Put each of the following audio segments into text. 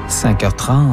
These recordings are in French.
5h30,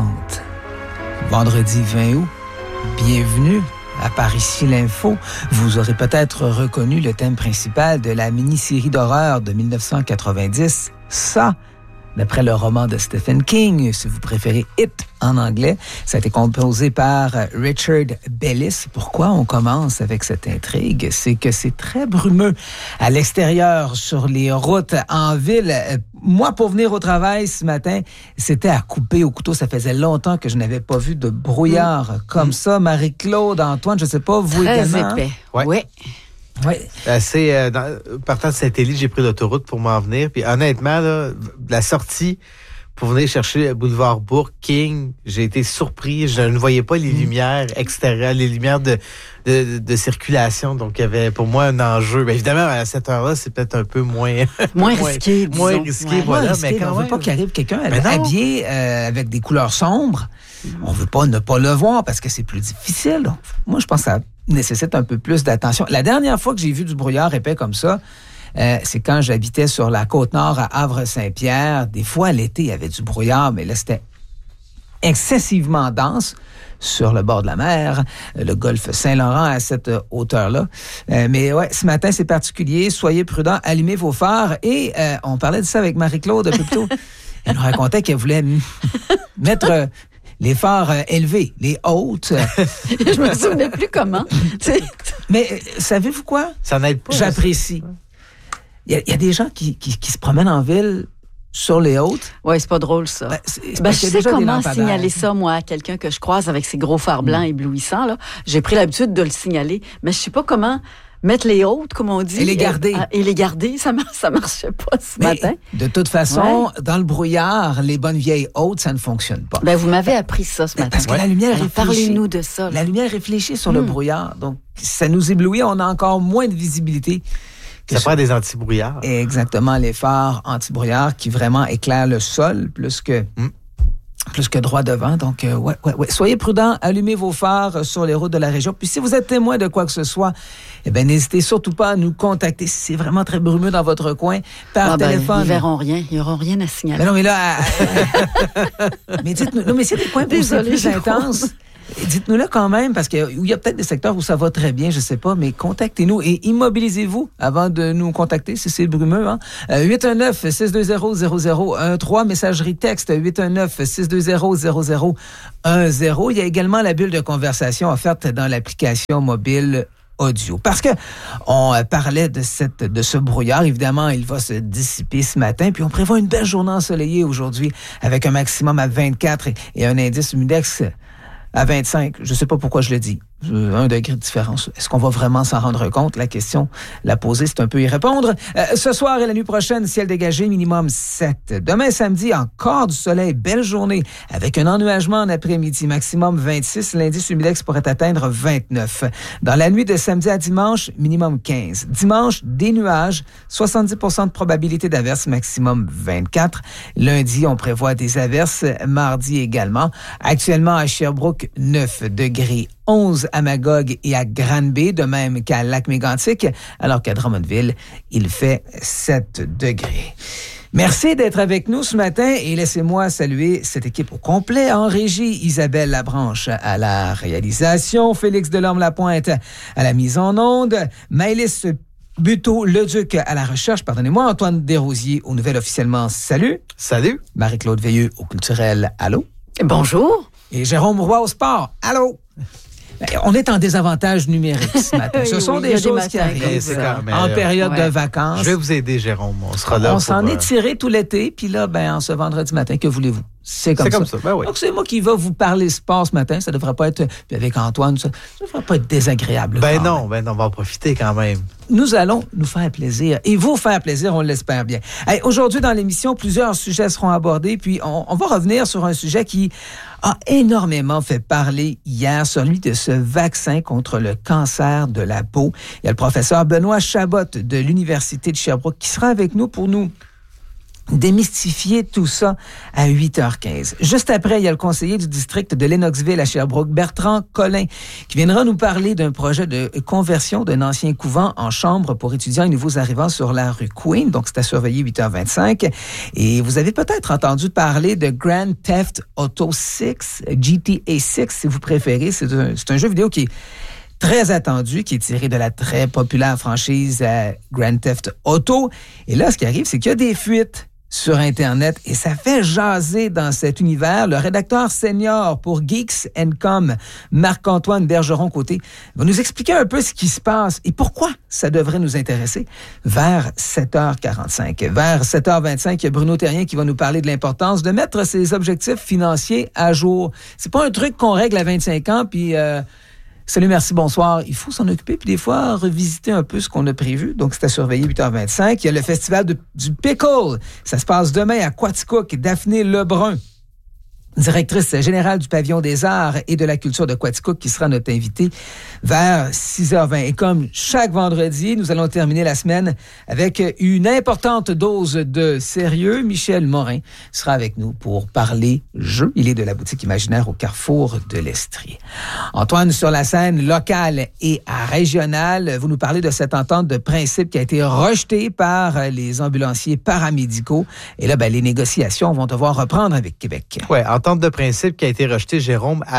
vendredi 20 août. Bienvenue à Par ici l'info. Vous aurez peut-être reconnu le thème principal de la mini-série d'horreur de 1990, Ça, d'après le roman de Stephen King, si vous préférez It en anglais. Ça a été composé par Richard Bellis. Pourquoi on commence avec cette intrigue? C'est que c'est très brumeux à l'extérieur, sur les routes, en ville. Moi, pour venir au travail ce matin, c'était à couper au couteau. Ça faisait longtemps que je n'avais pas vu de brouillard comme ça. Marie-Claude, Antoine, je ne sais pas, vous très également? Très épais, oui. Oui. Partant de Saint-Élie, j'ai pris l'autoroute pour m'en venir. Puis honnêtement, là, la sortie pour venir chercher le boulevard Bourg, King, j'ai été surpris. Je ne voyais pas les lumières extérieures, les lumières de circulation. Donc, il y avait pour moi un enjeu. Bien, évidemment, à cette heure-là, c'est peut-être un peu moins risqué. Moins risqué, voilà. Mais quand on ne veut pas qu'il arrive quelqu'un habillé avec des couleurs sombres. On ne veut pas ne pas le voir parce que c'est plus difficile. Donc, moi, je pense que ça nécessite un peu plus d'attention. La dernière fois que j'ai vu du brouillard épais comme ça, c'est quand j'habitais sur la Côte-Nord à Havre-Saint-Pierre. Des fois, l'été, il y avait du brouillard, mais là, c'était excessivement dense sur le bord de la mer, le golfe Saint-Laurent à cette hauteur-là. Mais ouais, ce matin, c'est particulier. Soyez prudents, allumez vos phares. Et on parlait de ça avec Marie-Claude un peu plus tôt. Elle nous racontait qu'elle voulait mettre les phares élevés, les hautes. Je me souvenais plus comment. Mais savez-vous quoi? Ça n'aide pas. J'apprécie. Il y a des gens qui se promènent en ville sur les hautes. Oui, c'est pas drôle, ça. Je sais comment signaler ça, moi, à quelqu'un que je croise avec ses gros phares blancs éblouissants. Là. J'ai pris l'habitude de le signaler, mais je sais pas comment mettre les hautes, comme on dit. Et les garder. Et les garder, ça marchait pas ce matin. De toute façon, dans le brouillard, les bonnes vieilles hautes, ça ne fonctionne pas. Ben, vous m'avez appris ça ce matin. Parce que la lumière réfléchit. Parlez-nous de ça. La lumière réfléchit sur le brouillard. Donc, ça nous éblouit, on a encore moins de visibilité. Ça prend des anti-brouillards. Exactement, les phares anti-brouillard qui vraiment éclairent le sol plus que droit devant. Donc, ouais. Soyez prudents, allumez vos phares sur les routes de la région. Puis si vous êtes témoin de quoi que ce soit, eh bien, n'hésitez surtout pas à nous contacter si c'est vraiment très brumeux dans votre coin par téléphone. Ils verront rien. Ils n'auront rien à signaler. Mais non, mais là... mais dites-nous... Non, mais c'est des coins plus intenses. Dites-nous-le quand même, parce qu'il y a peut-être des secteurs où ça va très bien, je ne sais pas, mais contactez-nous et immobilisez-vous avant de nous contacter si c'est brumeux. 819-620-0013, messagerie texte 819-620-0010. Il y a également la bulle de conversation offerte dans l'application mobile audio. Parce que on parlait de ce brouillard. Évidemment, il va se dissiper ce matin. Puis on prévoit une belle journée ensoleillée aujourd'hui avec un maximum à 24 et un indice humidex à 25. Je ne sais pas pourquoi je le dis. 1 degré de différence. Est-ce qu'on va vraiment s'en rendre compte? La question, la poser, c'est un peu y répondre. Ce soir et la nuit prochaine, ciel dégagé, minimum 7. Demain, samedi, encore du soleil, belle journée, avec un ennuagement en après-midi, maximum 26. L'indice humidex pourrait atteindre 29. Dans la nuit de samedi à dimanche, minimum 15. Dimanche, des nuages, 70% de probabilité d'averse, maximum 24. Lundi, on prévoit des averses. Mardi également. Actuellement, à Sherbrooke, 9 degrés. 11 à Magog et à Granby, de même qu'à Lac-Mégantic, alors qu'à Drummondville, il fait 7 degrés. Merci d'être avec nous ce matin et laissez-moi saluer cette équipe au complet. En régie, Isabelle Labranche à la réalisation, Félix Delorme-Lapointe à la mise en onde, Maëlys Buteau-Leduc à la recherche, pardonnez-moi, Antoine Desrosiers aux nouvelles officiellement, salut. Salut. Marie-Claude Veilleux au culturel, allô. Bonjour. Et Jérôme Roy au sport, allô. On est en désavantage numérique ce matin. Ce sont des choses qui arrivent en période de vacances. Je vais vous aider, Jérôme. On sera là. On s'en est tiré tout l'été, puis là, en ce vendredi matin, que voulez-vous? C'est comme ça. Ben oui. Donc, c'est moi qui va vous parler sport ce matin. Ça ne devrait pas être, puis avec Antoine, ça ne devrait pas être désagréable. Ben non, on va en profiter quand même. Nous allons nous faire plaisir et vous faire plaisir, on l'espère bien. Hey, aujourd'hui, dans l'émission, plusieurs sujets seront abordés, puis on va revenir sur un sujet qui a énormément fait parler hier, celui de ce vaccin contre le cancer de la peau. Il y a le professeur Benoît Chabot de l'Université de Sherbrooke qui sera avec nous pour nous démystifier tout ça à 8h15. Juste après, il y a le conseiller du district de Lennoxville à Sherbrooke, Bertrand Collin, qui viendra nous parler d'un projet de conversion d'un ancien couvent en chambre pour étudiants et nouveaux arrivants sur la rue Queen. Donc, c'est à surveiller 8h25. Et vous avez peut-être entendu parler de Grand Theft Auto 6, GTA 6, si vous préférez. C'est un jeu vidéo qui est très attendu, qui est tiré de la très populaire franchise Grand Theft Auto. Et là, ce qui arrive, c'est qu'il y a des fuites sur Internet et ça fait jaser dans cet univers. Le rédacteur senior pour Geeks & Com, Marc-Antoine Bergeron-Côté, va nous expliquer un peu ce qui se passe et pourquoi ça devrait nous intéresser vers 7h45. Vers 7h25, il y a Bruno Terrien qui va nous parler de l'importance de mettre ses objectifs financiers à jour. C'est pas un truc qu'on règle à 25 ans puis... Salut, merci, bonsoir. Il faut s'en occuper, puis des fois, revisiter un peu ce qu'on a prévu. Donc, c'est à surveiller 8h25. Il y a le festival du Pickle. Ça se passe demain à Quaticook. Daphné Lebrun, directrice générale du Pavillon des Arts et de la Culture de Quaticook, qui sera notre invitée vers 6h20. Et comme chaque vendredi, nous allons terminer la semaine avec une importante dose de sérieux. Michel Morin sera avec nous pour parler jeu. Il est de la boutique imaginaire au carrefour de l'Estrie. Antoine, sur la scène locale et régionale, vous nous parlez de cette entente de principe qui a été rejetée par les ambulanciers paramédicaux. Et là, les négociations vont devoir reprendre avec Québec. Ouais, entente de principe qui a été rejetée, Jérôme, à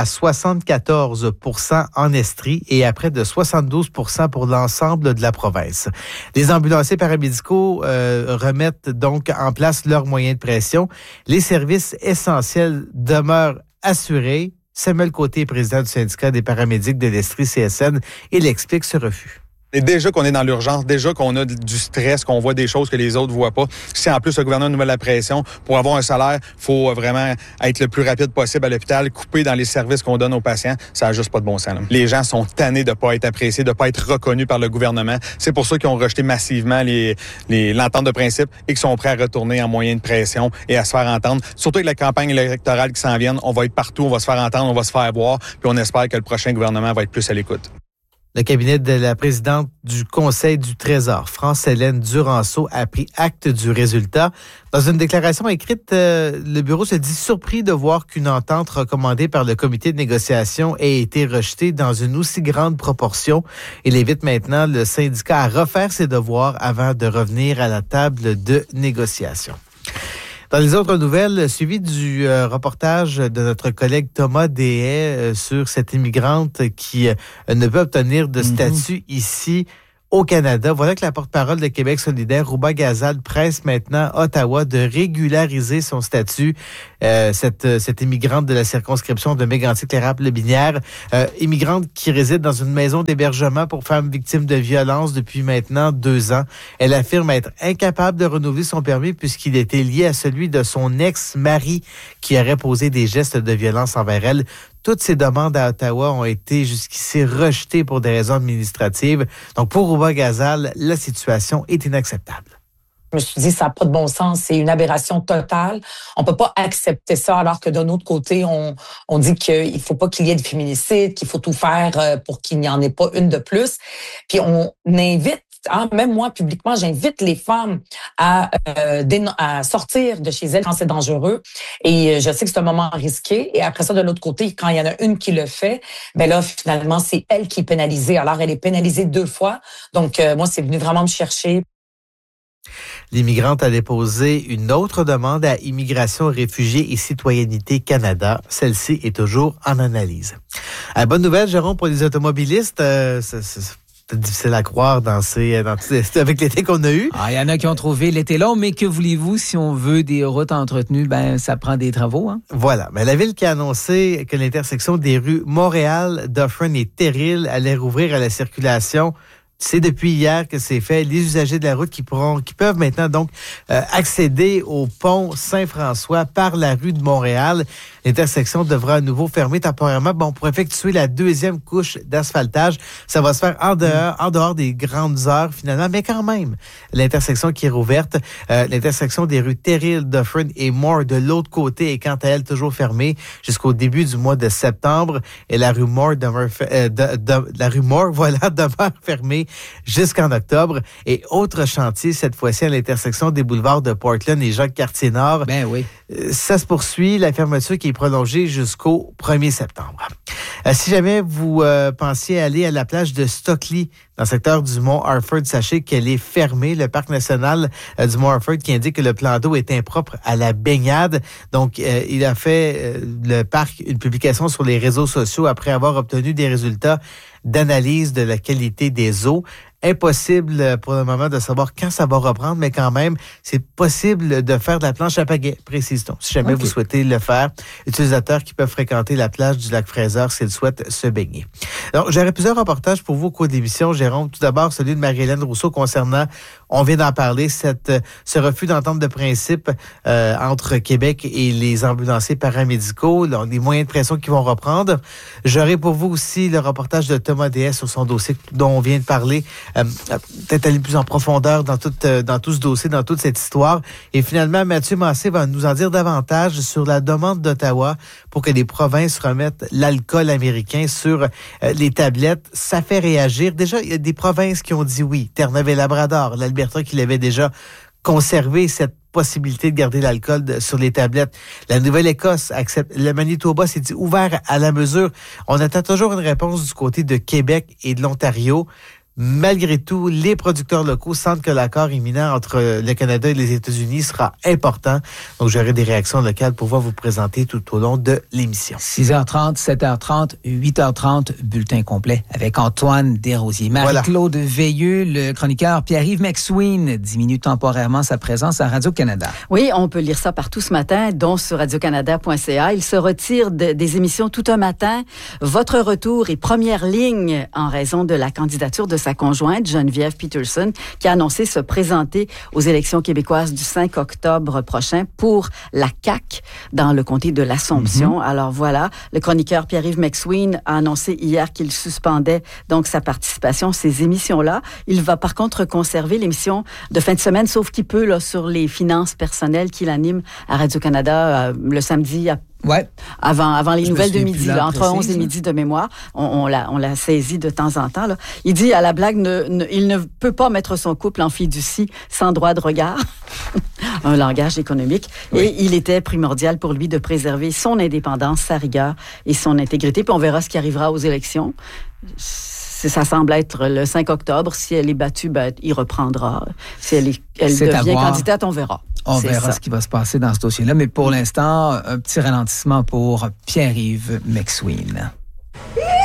74 % en Estrie et à près de 72 % pour l'ensemble de la province. Les ambulanciers paramédicaux remettent donc en place leurs moyens de pression. Les services essentiels demeurent assurés. Samuel Côté, président du syndicat des paramédics de l'Estrie CSN, il explique ce refus. Et déjà qu'on est dans l'urgence, déjà qu'on a du stress, qu'on voit des choses que les autres voient pas. Si en plus le gouvernement nous met la pression, pour avoir un salaire, faut vraiment être le plus rapide possible à l'hôpital, couper dans les services qu'on donne aux patients. Ça n'a juste pas de bon sens. Là. Les gens sont tannés de pas être appréciés, de pas être reconnus par le gouvernement. C'est pour ça qu'ils ont rejeté massivement l'entente de principe et qu'ils sont prêts à retourner en moyen de pression et à se faire entendre. Surtout avec la campagne électorale qui s'en vient, on va être partout, on va se faire entendre, on va se faire voir, puis on espère que le prochain gouvernement va être plus à l'écoute. Le cabinet de la présidente du Conseil du Trésor, France-Hélène Duranceau, a pris acte du résultat. Dans une déclaration écrite, le bureau se dit surpris de voir qu'une entente recommandée par le comité de négociation ait été rejetée dans une aussi grande proportion. Il invite maintenant le syndicat à refaire ses devoirs avant de revenir à la table de négociation. Dans les autres nouvelles, suivi du reportage de notre collègue Thomas Deshaies sur cette immigrante qui ne peut obtenir de statut ici au Canada. Voilà que la porte-parole de Québec solidaire, Rouba Gazal, presse maintenant Ottawa de régulariser son statut. Cette immigrante de la circonscription de Mégantic-Lérable-Binière, immigrante qui réside dans une maison d'hébergement pour femmes victimes de violences depuis maintenant 2 ans. Elle affirme être incapable de renouveler son permis puisqu'il était lié à celui de son ex-mari qui aurait posé des gestes de violence envers elle. Toutes ces demandes à Ottawa ont été jusqu'ici rejetées pour des raisons administratives. Donc, pour Rouba Gazal, la situation est inacceptable. Je me suis dit, ça n'a pas de bon sens, c'est une aberration totale. On peut pas accepter ça, alors que d'un autre côté, on dit qu'il faut pas qu'il y ait de féminicide, qu'il faut tout faire pour qu'il n'y en ait pas une de plus. Puis on invite, même moi, publiquement, j'invite les femmes à sortir de chez elles quand c'est dangereux. Et je sais que c'est un moment risqué. Et après ça, de l'autre côté, quand il y en a une qui le fait, là, finalement, c'est elle qui est pénalisée. Alors, elle est pénalisée 2 fois. Donc, moi, c'est venu vraiment me chercher. L'immigrante a déposé une autre demande à Immigration, Réfugiés et Citoyenneté Canada. Celle-ci est toujours en analyse. Bonne nouvelle, Jérôme, pour les automobilistes. C'est difficile à croire avec l'été qu'on a eu. Il y en a qui ont trouvé l'été long, mais que voulez-vous, si on veut des routes entretenues, ça prend des travaux. Hein? Voilà. La ville qui a annoncé que l'intersection des rues Montréal, Dufferin et Terril allait rouvrir à la circulation. C'est depuis hier que c'est fait. Les usagers de la route qui peuvent maintenant donc accéder au pont Saint-François par la rue de Montréal. L'intersection devra à nouveau fermer temporairement pour effectuer la 2e couche d'asphaltage. Ça va se faire en dehors des grandes heures finalement, mais quand même. L'intersection qui est rouverte, l'intersection des rues Terril, Dufferin et Moore de l'autre côté est quant à elle toujours fermée jusqu'au début du mois de septembre. Et la rue Moore demeure fermée jusqu'en octobre. Et autre chantier, cette fois-ci à l'intersection des boulevards de Portland et Jacques-Cartier-Nord. Ben oui. Ça se poursuit, la fermeture qui est prolongée jusqu'au 1er septembre. Si jamais vous pensiez aller à la plage de Stockley, dans le secteur du Mont Harford, sachez qu'elle est fermée. Le parc national du Mont Harford qui indique que le plan d'eau est impropre à la baignade. Donc, il a fait, le parc, une publication sur les réseaux sociaux après avoir obtenu des résultats d'analyse de la qualité des eaux. Impossible pour le moment de savoir quand ça va reprendre, mais quand même, c'est possible de faire de la planche à pagaie, précise-t-on. Si jamais vous souhaitez le faire, utilisateurs qui peuvent fréquenter la plage du lac Fraser s'ils souhaitent se baigner. Donc, j'aurais plusieurs reportages pour vous au cours d'émission, Jérôme. Tout d'abord, celui de Marie-Hélène Rousseau concernant, on vient d'en parler, ce refus d'entente de principe entre Québec et les ambulanciers paramédicaux, les moyens de pression qui vont reprendre. J'aurai pour vous aussi le reportage de Thomas DS sur son dossier dont on vient de parler. Peut-être aller plus en profondeur dans tout ce dossier, dans toute cette histoire. Et finalement, Mathieu Massé va nous en dire davantage sur la demande d'Ottawa pour que les provinces remettent l'alcool américain sur les tablettes. Ça fait réagir. Déjà, il y a des provinces qui ont dit oui. Terre-Neuve et Labrador, l'Alberta qui l'avait déjà conservé cette possibilité de garder l'alcool sur les tablettes. La Nouvelle-Écosse accepte. Le Manitoba s'est dit ouvert à la mesure. On attend toujours une réponse du côté de Québec et de l'Ontario. Malgré tout, les producteurs locaux sentent que l'accord imminent entre le Canada et les États-Unis sera important. Donc, j'aurai des réactions locales pour vous présenter tout au long de l'émission. 6h30, 7h30, 8h30, bulletin complet avec Antoine Desrosiers. Marie-Claude Veilleux, le chroniqueur Pierre-Yves McSween diminue temporairement sa présence à Radio-Canada. Oui, on peut lire ça partout ce matin, dont sur radiocanada.ca. Il se retire des émissions tout un matin. Votre retour est première ligne en raison de la candidature de sa conjointe, Geneviève Peterson, qui a annoncé se présenter aux élections québécoises du 5 octobre prochain pour la CAQ dans le comté de l'Assomption. Alors voilà, le chroniqueur Pierre-Yves McSween a annoncé hier qu'il suspendait donc sa participation à ces émissions-là. Il va par contre conserver l'émission de fin de semaine, sauf qu'il peut là, sur les finances personnelles qu'il anime à Radio-Canada le samedi avant les nouvelles de midi, là, entre 11 et midi de mémoire. On l'a saisi de temps en temps. Là. Il dit à la blague, il ne peut pas mettre son couple en fiducie sans droit de regard. Un langage économique. Oui. Et il était primordial pour lui de préserver son indépendance, sa rigueur et son intégrité. Puis on verra ce qui arrivera aux élections. Ça semble être le 5 octobre. Si elle est battue, il reprendra. Si elle devient candidate, on verra. On verra ce qui va se passer dans ce dossier-là. Mais pour l'instant, un petit ralentissement pour Pierre-Yves McSween.